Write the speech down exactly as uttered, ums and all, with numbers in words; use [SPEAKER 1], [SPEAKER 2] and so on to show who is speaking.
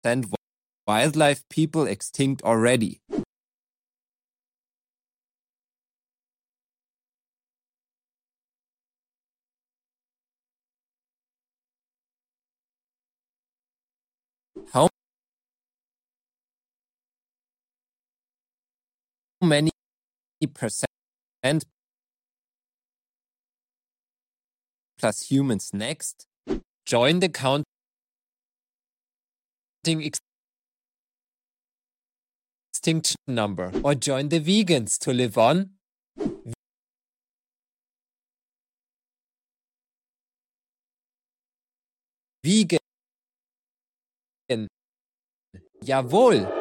[SPEAKER 1] wildlife people extinct already. How many percent plus humans next? Join the counting extinction number or join the vegans to live on. Vegan. Jawohl.